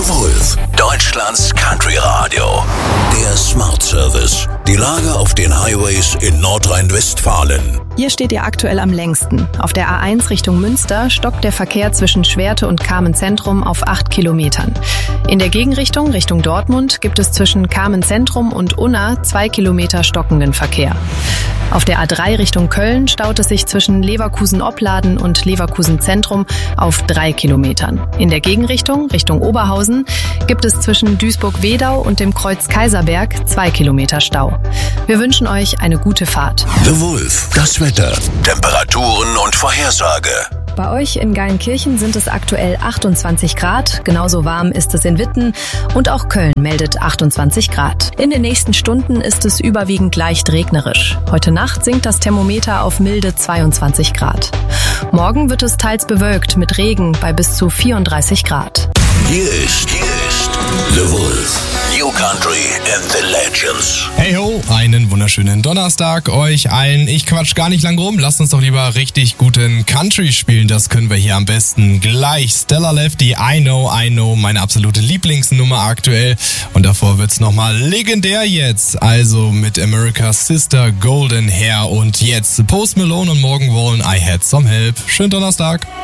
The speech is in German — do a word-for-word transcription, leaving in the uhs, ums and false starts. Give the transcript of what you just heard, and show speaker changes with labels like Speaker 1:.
Speaker 1: The Wolf, Deutschlands Country Radio. Der Smart Service. Die Lage auf den Highways in Nordrhein-Westfalen.
Speaker 2: Hier steht ihr aktuell am längsten. Auf der A eins Richtung Münster stockt der Verkehr zwischen Schwerte und Kamen-Zentrum auf acht Kilometern. In der Gegenrichtung, Richtung Dortmund, gibt es zwischen Kamen-Zentrum und Unna zwei Kilometer stockenden Verkehr. Auf der A drei Richtung Köln staut es sich zwischen Leverkusen-Opladen und Leverkusen-Zentrum auf drei Kilometern. In der Gegenrichtung, Richtung Oberhausen, gibt es zwischen Duisburg-Wedau und dem Kreuz Kaiserberg zwei Kilometer Stau. Wir wünschen euch eine gute Fahrt.
Speaker 1: The Wolf, das Wetter, Temperaturen und Vorhersage.
Speaker 2: Bei euch in Geilenkirchen sind es aktuell achtundzwanzig Grad, genauso warm ist es in Witten und auch Köln meldet achtundzwanzig Grad. In den nächsten Stunden ist es überwiegend leicht regnerisch. Heute Nacht sinkt das Thermometer auf milde zweiundzwanzig Grad. Morgen wird es teils bewölkt mit Regen bei bis zu vierunddreißig Grad.
Speaker 1: Hier ist, hier ist The Wolf, New Country and the Legends.
Speaker 3: Hey ho, einen wunderschönen Donnerstag euch allen. Ich quatsch gar nicht lang rum, lasst uns doch lieber richtig guten Country spielen. Das können wir hier am besten gleich. Stella Lefty, I Know, I Know, meine absolute Lieblingsnummer aktuell. Und davor wird's nochmal legendär jetzt. Also mit America's Sister, Golden Hair und jetzt Post Malone und Morgan Wallen, I Had Some Help. Schönen Donnerstag.